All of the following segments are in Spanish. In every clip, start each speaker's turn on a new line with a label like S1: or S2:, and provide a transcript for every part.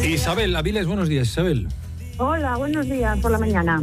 S1: Isabel Aviles, buenos días, Isabel.
S2: Hola, buenos días por la mañana.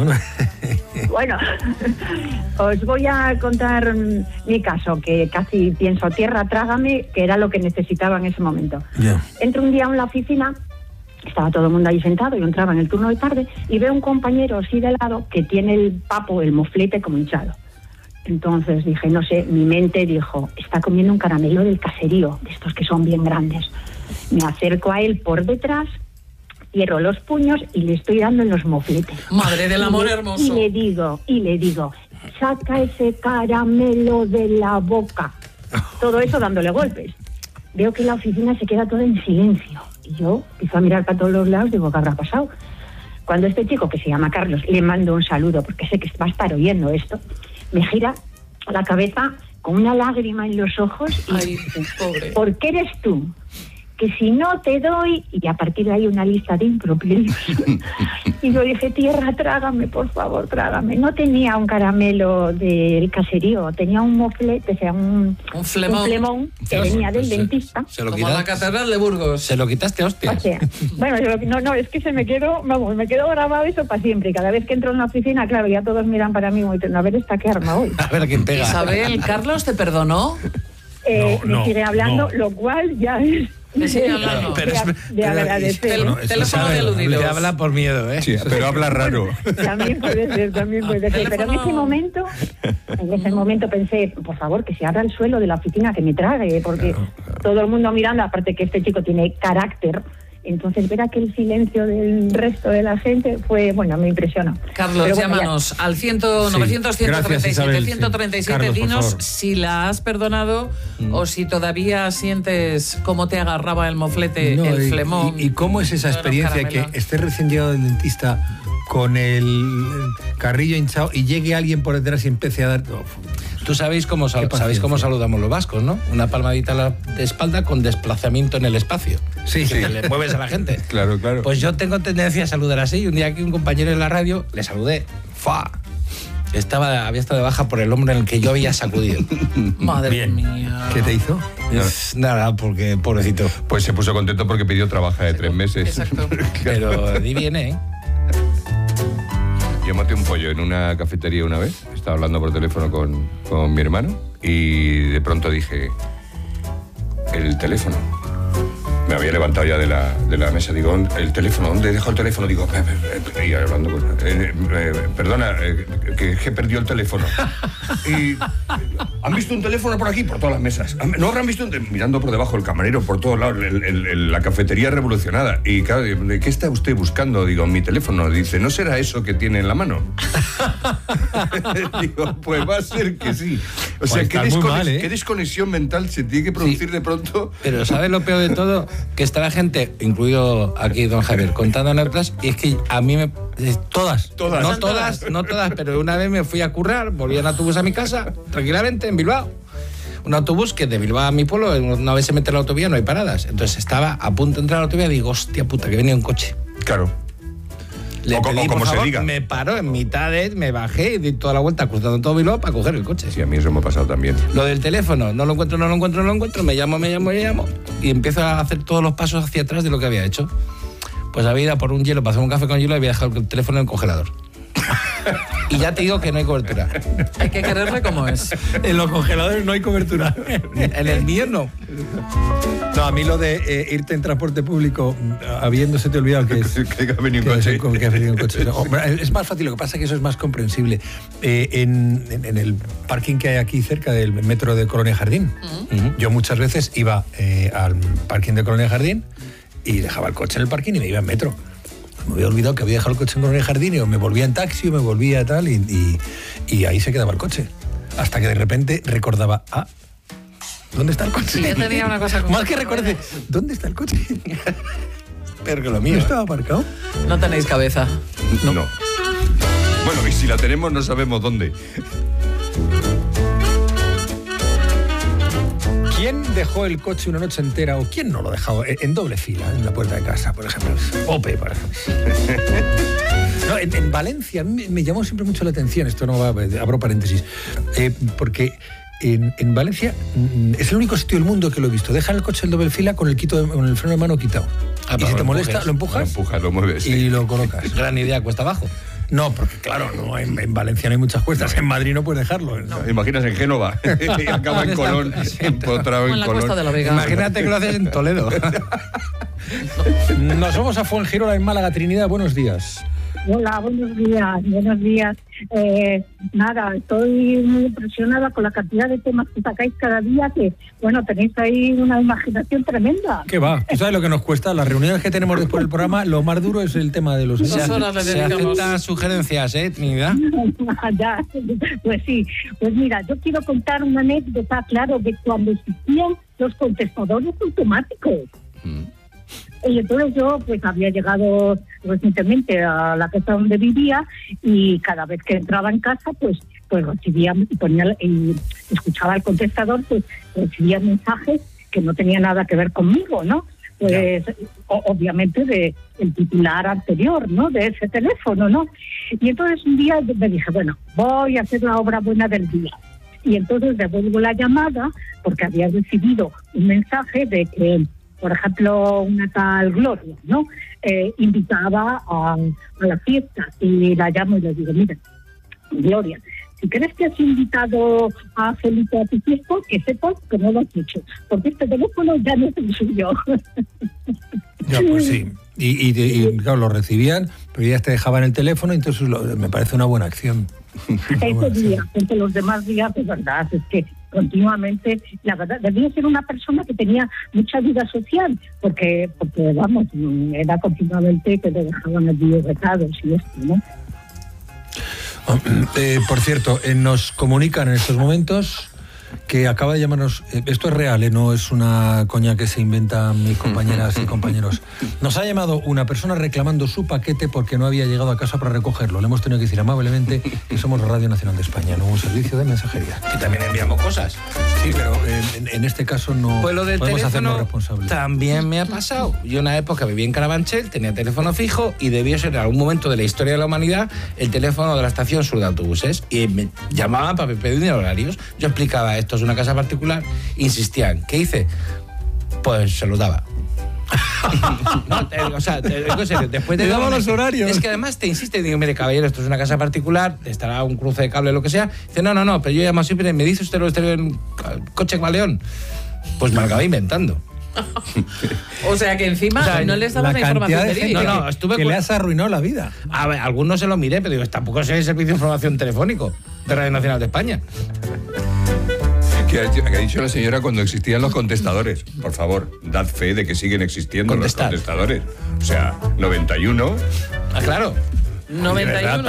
S1: Bueno,
S2: os voy a contar mi caso, que casi pienso tierra, trágame, que era lo que necesitaba en ese momento.
S1: Yeah.
S2: Entro un día en la oficina, estaba todo el mundo ahí sentado, yo entraba en el turno de tarde y veo un compañero así de lado que tiene el papo, el moflete como hinchado. Entonces dije, no sé, mi mente dijo, está comiendo un caramelo del caserío, de estos que son bien grandes. Me acerco a él por detrás, cierro los puños y le estoy dando en los mofletes.
S3: Madre del amor hermoso.
S2: Y le digo, saca ese caramelo de la boca. Todo eso dándole golpes. Veo que la oficina se queda toda en silencio. Y yo empiezo a mirar para todos los lados, digo, ¿qué habrá pasado? Cuando este chico, que se llama Carlos, le mando un saludo, porque sé que va a estar oyendo esto, me gira la cabeza con una lágrima en los ojos y
S3: ay, pobre.
S2: ¿Por qué eres tú? Que si no te doy, y a partir de ahí una lista de improperios. Y yo dije, tierra, trágame, por favor, trágame. No tenía un caramelo del caserío, tenía un moflete, o sea, un flemón que venía del dentista.
S1: Se lo
S3: Como la catedral de Burgos.
S1: Se lo quitaste, hostia.
S2: O sea, bueno, no, es que me quedó grabado eso para siempre. Cada vez que entro en la oficina, claro, ya todos miran para mí, a ver esta qué arma hoy.
S1: A ver quién pega.
S3: Isabel, ¿Carlos te perdonó?
S2: Me sigue hablando, lo cual ya es...
S3: Me sigue hablando.
S2: De agradecer.
S3: Teléfono de aludidos.
S1: Habla por miedo, ¿eh?
S4: Sí, pero habla raro.
S2: También puede ser. Pero en ese momento pensé, por favor, que se abra el suelo de la oficina, que me trague, porque todo el mundo mirando, aparte que este chico tiene carácter. Entonces, ver aquel silencio del resto de la gente fue, bueno, me impresionó.
S3: Carlos, llámanos al 900-137-137.
S1: Carlos,
S3: Dinos si la has perdonado o si todavía sientes cómo te agarraba el moflete, el flemón.
S5: ¿Y cómo es esa experiencia que estés recién llegado del dentista con el carrillo hinchado y llegue alguien por detrás y empiece a dar...
S1: Tú sabéis cómo saludamos los vascos, ¿no? Una palmadita a la espalda con desplazamiento en el espacio.
S5: Sí.
S1: Que le mueves a la gente.
S4: Claro.
S1: Pues yo tengo tendencia a saludar así. Y un día que un compañero en la radio le saludé. ¡Fa! Había estado de baja por el hombro en el que yo había sacudido.
S3: Madre mía.
S5: ¿Qué te hizo?
S1: Nada, porque pobrecito.
S4: Pues se puso contento porque pidió trabajo de 3 meses.
S3: Exacto.
S1: Pero di bien, ¿eh?
S4: Yo maté un pollo en una cafetería una vez. Estaba hablando por teléfono con mi hermano y de pronto dije, el teléfono. Me había levantado ya de la mesa. Digo, el teléfono, ¿dónde dejo el teléfono? Digo, y hablando con... perdona, que perdió el teléfono. Y... ¿Han visto un teléfono por aquí? Por todas las mesas. ¿No habrán visto mirando por debajo el camarero, por todos lados, la cafetería revolucionada? Y claro, ¿de qué está usted buscando? Digo, mi teléfono. Dice, ¿no será eso que tiene en la mano? Digo, pues va a ser que sí. O sea, ¿qué desconexión mental se tiene que producir de pronto?
S1: Pero ¿sabes lo peor de todo? Que está la gente, incluido aquí don Javier, contando anécdotas, y es que a mí me... Todas. No todas, pero una vez me fui a currar, volví en autobús a mi casa, tranquilamente, en Bilbao. Un autobús que de Bilbao a mi pueblo, una vez se mete en la autovía no hay paradas. Entonces estaba a punto de entrar a la autovía y digo, hostia puta, que venía un coche.
S4: Claro.
S1: Le pedí,
S4: como
S1: por favor,
S4: se diga.
S1: me paró en mitad me bajé y di toda la vuelta cruzando todo Bilbao para coger el coche.
S4: Sí, a mí eso me ha pasado también.
S1: Lo del teléfono, no lo encuentro, me llamo, y empiezo a hacer todos los pasos hacia atrás de lo que había hecho. Pues había ido a por un hielo, para hacer un café con hielo y había dejado el teléfono en el congelador. Y ya te digo que no hay cobertura.
S3: Hay que quererle como es.
S5: En los congeladores no hay cobertura.
S1: En el mío no.
S5: No, a mí lo de irte en transporte público habiéndose te olvidado que es...
S4: que ha venido un coche.
S5: Que ha venido un coche. No, es más fácil, lo que pasa es que eso es más comprensible. En el parking que hay aquí cerca del metro de Colonia Jardín, yo muchas veces iba al parking de Colonia Jardín y dejaba el coche en el parking y me iba en metro. Me había olvidado que había dejado el coche en Colonia Jardín y me volvía en taxi o me volvía tal y ahí se quedaba el coche. Hasta que de repente recordaba, ¿dónde está el coche?
S3: Sí, yo tenía una cosa
S5: más que recuerde, ¿dónde está el coche?
S1: Pero que lo mío.
S5: ¿No estaba aparcado?
S3: No tenéis cabeza.
S4: No. Bueno, y si la tenemos no sabemos dónde.
S5: ¿Quién dejó el coche una noche entera o quién no lo ha dejado en doble fila en la puerta de casa, por ejemplo? Ope, por ejemplo. No, en Valencia me llamó siempre mucho la atención, esto no va, abro paréntesis, porque en Valencia es el único sitio del mundo que lo he visto. Dejan el coche en doble fila con el freno de mano quitado. Y si te molesta, lo empujas,
S4: lo mueves, sí.
S5: Y lo colocas.
S1: Gran idea, cuesta abajo.
S5: No, porque claro, no, en Valencia no hay muchas cuestas. En Madrid no puedes dejarlo.
S4: No. Imaginas en Génova y acaba en Colón, empotrado en
S3: la
S4: Colón.
S3: Costa de la Vega.
S1: Imagínate que lo haces en Toledo.
S5: Nos vamos a Fuengirola, en Málaga. Trinidad, buenos días.
S2: Hola, buenos días. Nada, estoy muy impresionada con la cantidad de temas que sacáis cada día, que, bueno, tenéis ahí una imaginación tremenda.
S5: ¿Qué va? ¿Tú sabes lo que nos cuesta? Las reuniones que tenemos después del programa, lo más duro es el tema de los...
S3: Se
S1: aceptan sugerencias, Trinidad.
S2: Ya, pues sí. Pues mira, yo quiero contar una anécdota, claro, de cuando existían los contestadores automáticos. Y entonces yo pues había llegado recientemente a la casa donde vivía y cada vez que entraba en casa pues recibía y escuchaba el contestador, pues recibía mensajes que no tenían nada que ver conmigo, ¿no? Pues obviamente de el titular anterior, ¿no? De ese teléfono, ¿no? Y entonces un día me dije, bueno, voy a hacer la obra buena del día. Y entonces devuelvo la llamada porque había recibido un mensaje de que, por ejemplo, una tal Gloria, ¿no? Invitaba a la fiesta y la llamo y le digo, mira, Gloria, si crees que has invitado a Felipe a tu fiesta, que sepas que no lo has hecho, porque este teléfono ya no es el suyo.
S5: Ya, pues sí. Y claro, lo recibían, pero ya te dejaban el teléfono, entonces me parece una buena acción.
S2: Ese día, entre los demás días, de verdad, es que continuamente, la verdad, debía ser una persona que tenía mucha vida social, porque vamos, era continuamente que le dejaban allí recados y esto, ¿no?
S5: Por cierto, nos comunican en estos momentos que acaba de llamarnos, esto es real, no es una coña que se inventan mis compañeras y compañeros. Nos ha llamado una persona reclamando su paquete porque no había llegado a casa para recogerlo. Le hemos tenido que decir amablemente que somos Radio Nacional de España, no un servicio de mensajería.
S1: Que también enviamos cosas.
S5: Sí, pero en este caso no
S1: pues lo del
S5: podemos hacernos
S1: teléfono
S5: responsables.
S1: También me ha pasado. Yo en una época vivía en Carabanchel, tenía teléfono fijo y debió ser en algún momento de la historia de la humanidad el teléfono de la estación sur de autobuses. Y me llamaban para pedir horarios. Yo explicaba, esto es una casa particular, insistían. ¿Qué hice? Pues se los daba. No, o sea, te digo en serio, después
S5: te daba los horarios.
S1: Es que además te insiste, digo, mire, caballero, esto es una casa particular, estará un cruce de cable o lo que sea. Dice, no, pero yo llamo siempre, me dice usted lo estéreo en coche Galeón. Pues me lo acabé inventando.
S3: O sea que encima no les daban la información verídica.
S1: No, estuve
S5: que le has arruinado la vida.
S1: A ver, algunos se lo miré, pero digo, tampoco sé el servicio de información telefónico de Radio Nacional de España.
S4: ¿Qué ha dicho la señora cuando existían los contestadores? Por favor, dad fe de que siguen existiendo los contestadores. O sea, 91...
S1: Ah, claro.
S3: 91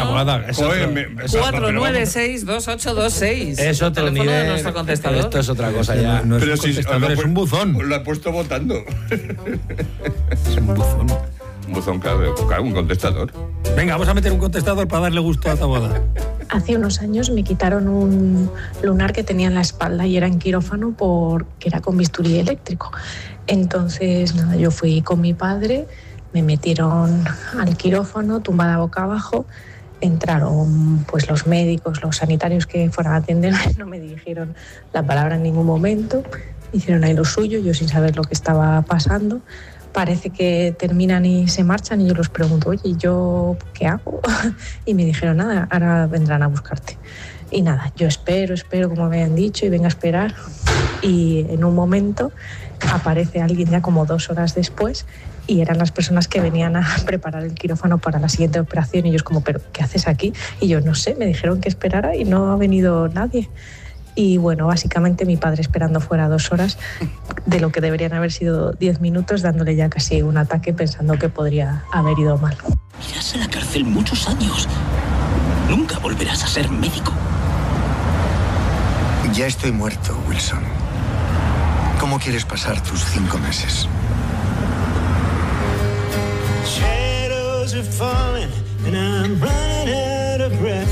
S3: 4962826.
S1: Es otro nivel.
S3: De nuestro contestador.
S1: Esto es otra cosa ya.
S5: No es
S4: pero
S5: un
S4: si
S5: contestador, es un buzón.
S4: Lo ha puesto votando.
S5: Es un buzón.
S4: Un buzón, claro, un contestador.
S5: Venga, vamos a meter un contestador para darle gusto a esta boda.
S6: Hace unos años me quitaron un lunar que tenía en la espalda y era en quirófano porque era con bisturí eléctrico. Entonces, nada, yo fui con mi padre, me metieron al quirófano, tumbada boca abajo. Entraron pues los médicos, los sanitarios que fueran a atenderme, no me dijeron la palabra en ningún momento. Hicieron ahí lo suyo, yo sin saber lo que estaba pasando. Parece que terminan y se marchan y yo les pregunto, oye, ¿yo qué hago? Y me dijeron, nada, ahora vendrán a buscarte. Y nada, yo espero, como me habían dicho, y venga a esperar. Y en un momento aparece alguien ya como 2 horas después y eran las personas que venían a preparar el quirófano para la siguiente operación. Y yo es como, ¿pero qué haces aquí? Y yo no sé, me dijeron que esperara y no ha venido nadie. Y bueno, básicamente mi padre esperando fuera 2 horas de lo que deberían haber sido 10 minutos, dándole ya casi un ataque pensando que podría haber ido mal.
S7: Irás a la cárcel muchos años. Nunca volverás a ser médico.
S8: Ya estoy muerto, Wilson. ¿Cómo quieres pasar tus 5 meses?
S9: Shadows are falling and I'm running out of breath.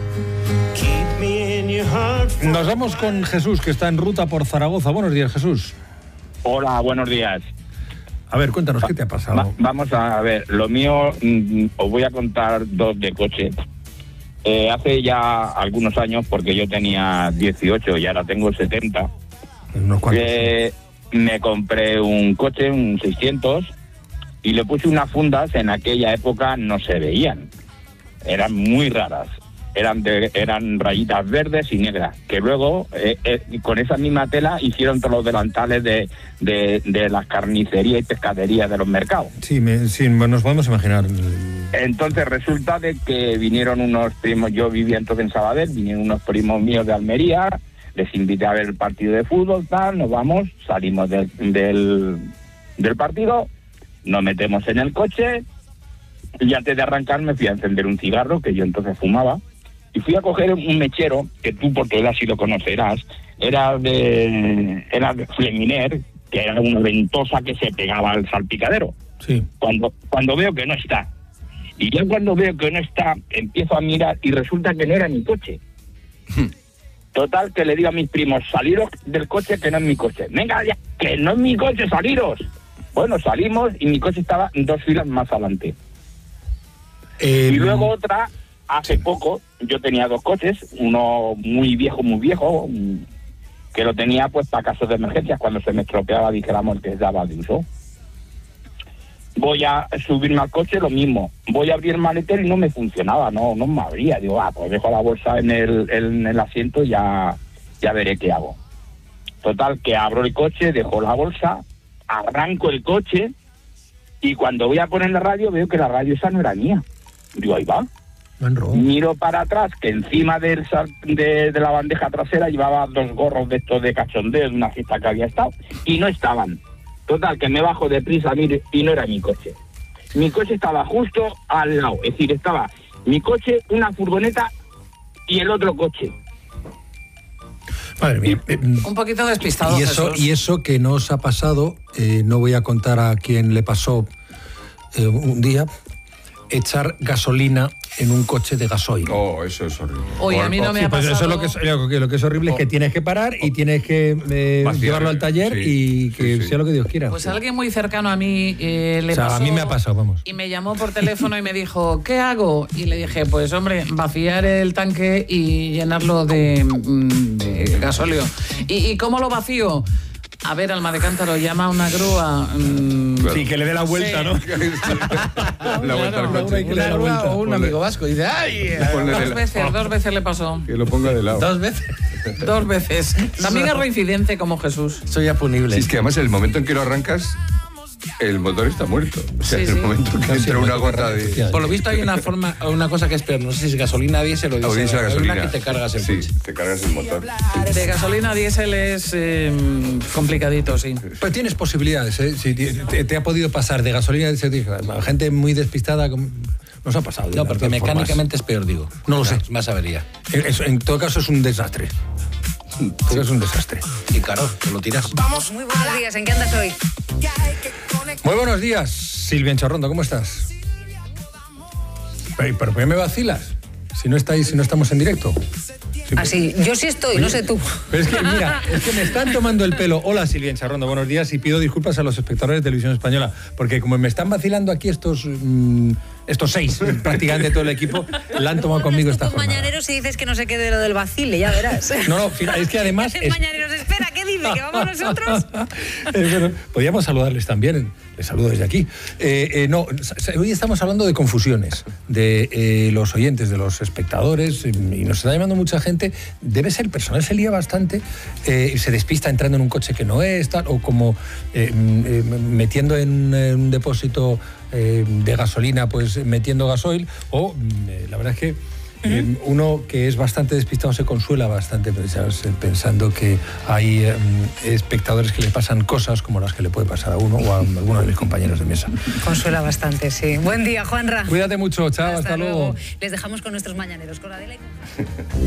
S5: Nos vamos con Jesús, que está en ruta por Zaragoza. Buenos días, Jesús.
S10: Hola, buenos días.
S5: A ver, cuéntanos, ¿qué te ha pasado?
S10: Vamos a ver, lo mío, os voy a contar 2 de coche. Hace ya algunos años, porque yo tenía 18 y ahora tengo 70, me compré un coche, un 600, y le puse unas fundas. En aquella época no se veían, eran muy raras, eran rayitas verdes y negras, que luego con esa misma tela hicieron todos los delantales de las carnicerías y pescaderías de los mercados.
S5: Sí, nos podemos imaginar.
S10: Entonces resulta de que vinieron unos primos, yo vivía entonces en Sabadell, vinieron unos primos míos de Almería, les invité a ver el partido de fútbol, tal, nos vamos, salimos del partido, nos metemos en el coche, y antes de arrancar me fui a encender un cigarro, que yo entonces fumaba, y fui a coger un mechero, que tú por tu edad sí lo conocerás, era de Fleminer, que era una ventosa que se pegaba al salpicadero.
S5: Sí.
S10: Cuando veo que no está. Y ya cuando veo que no está, empiezo a mirar y resulta que no era mi coche. Total, que le digo a mis primos, saliros del coche, que no es mi coche. Venga ya, que no es mi coche, saliros. Bueno, salimos y mi coche estaba 2 filas más adelante. Y luego otra, hace poco, yo tenía 2 coches, uno muy viejo, que lo tenía pues para casos de emergencias, cuando se me estropeaba, dijéramos, que daba de uso. Voy a subirme al coche, lo mismo. Voy a abrir el maletero y no me funcionaba, no me abría. Digo, pues dejo la bolsa en el asiento y ya veré qué hago. Total, que abro el coche, dejo la bolsa, arranco el coche y cuando voy a poner la radio veo que la radio esa no era mía. Digo, ahí va. Miro para atrás, que encima de la bandeja trasera llevaba 2 gorros de estos de cachondeo de una fiesta que había estado y no estaban. Total, que me bajo deprisa, mire, y no era mi coche. Mi coche estaba justo al lado, es decir, estaba mi coche, una furgoneta y el otro coche.
S5: Madre mía.
S3: Un poquito despistado,
S5: Y eso que no os ha pasado, no voy a contar a quién le pasó un día, echar gasolina en un coche de gasoil.
S4: Oh, eso es horrible.
S3: Oye, a mí no me ha pasado.
S5: Pues eso es lo que es horrible, es que tienes que parar y tienes que llevarlo al taller y que sea lo que Dios quiera.
S3: Pues alguien muy cercano a mí le pasó.
S5: A mí me ha pasado, vamos.
S3: Y me llamó por teléfono y me dijo, ¿qué hago? Y le dije, pues hombre, vaciar el tanque y llenarlo de gasóleo. ¿Y cómo lo vacío? A ver, Alma de Cántaro, llama a una grúa.
S5: Sí, que le dé la vuelta,
S3: sí.
S5: ¿no?
S4: La vuelta al coche.
S1: Una grúa o un amigo vasco. Y dice, ¡ay!
S3: 2 veces le pasó.
S4: Que lo ponga de lado.
S1: 2 veces.
S3: 2 veces. También es reincidente como Jesús.
S1: Soy apunible.
S4: Sí, es que además el momento en que lo arrancas, el motor está muerto. O sea, el momento que entra una gota de...
S1: Por lo visto hay una cosa que es peor, no sé si es gasolina diésel o diésel.
S4: Hay
S1: una que te cargas el coche.
S4: te cargas el motor.
S3: De gasolina diésel es complicadito, sí.
S5: Pues tienes posibilidades, ¿eh? Si te ha podido pasar de gasolina a diésel, gente muy despistada... Nos ha pasado.
S1: No, porque mecánicamente es peor, digo.
S5: No lo sé.
S1: Más avería.
S5: En todo caso es un desastre. Es un desastre.
S1: Y claro, te lo tiras.
S11: Vamos, muy buenos días. ¿En qué andas hoy?
S5: Muy buenos días, Silvia Encharrondo, ¿cómo estás? ¿Pero por qué me vacilas? Si no estamos en directo.
S11: Así, yo sí estoy, no sé tú.
S5: Pero es que, mira, es que me están tomando el pelo. Hola, Silvia Encharrondo, buenos días, y pido disculpas a los espectadores de Televisión Española, porque como me están vacilando aquí estos 6, prácticamente todo el equipo, la han tomado conmigo esta jornada.
S11: Mañaneros y dices que no se quede lo del vacile, ya verás.
S5: No, es que además...
S11: Mañaneros, espera, ¿qué dice? ¿Que vamos nosotros?
S5: Bueno, podríamos saludarles también, les saludo desde aquí. Hoy estamos hablando de confusiones, de los oyentes, de los espectadores, y nos está llamando mucha gente. Debe ser, el personal se lía bastante, se despista entrando en un coche que no es, tal, o como metiendo en un depósito de gasolina, pues metiendo gasoil, o la verdad es que uno que es bastante despistado se consuela bastante pensando que hay espectadores que le pasan cosas como las que le puede pasar a uno o a alguno de mis compañeros de mesa.
S11: Consuela bastante, sí. Buen día, Juanra.
S5: Cuídate mucho, chao, hasta luego.
S11: Les dejamos con nuestros mañaneros, con Adela y...